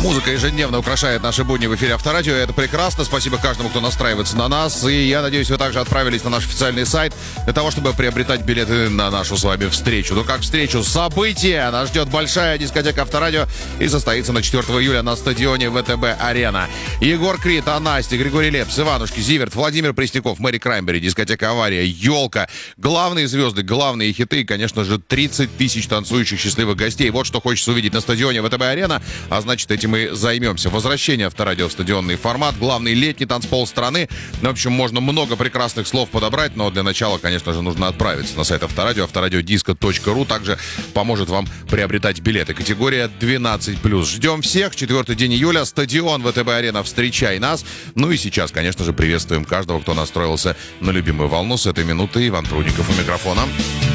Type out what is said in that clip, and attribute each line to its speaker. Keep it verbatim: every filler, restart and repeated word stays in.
Speaker 1: Музыка ежедневно украшает наши будни в эфире Авторадио. Это прекрасно. Спасибо каждому, кто настраивается на нас. И я надеюсь, вы также отправились на наш официальный сайт для того, чтобы приобретать билеты на нашу с вами встречу. Ну как встречу? Событие! Нас ждет большая дискотека Авторадио и состоится на четвёртого июля на стадионе ВТБ-Арена. Егор Крид, Анастя, Григорий Лепс, Иванушки, Зиверт, Владимир Пресняков, Мэри Краймбери, дискотека «Авария», «Елка». Главные звезды, главные хиты и, конечно же, тридцать тысяч танцующих счастливых гостей. Вот что хочется увидеть на стадионе ВТБ-Арена. А значит, этим мы займемся. Возвращение Авторадио в стадионный формат. Главный летний танцпол страны. Ну, в общем, можно много прекрасных слов подобрать, но для начала, конечно же, нужно отправиться на сайт Авторадио, авторадиодиско точка ру. Также поможет вам приобретать билеты. Категория двенадцать плюс. Ждем всех. Четвертый день июля. Стадион ВТБ-Арена. Встречай нас. Ну и сейчас, конечно же, приветствуем каждого, кто настроился на любимую волну. С этой минуты Иван Прудников у микрофона.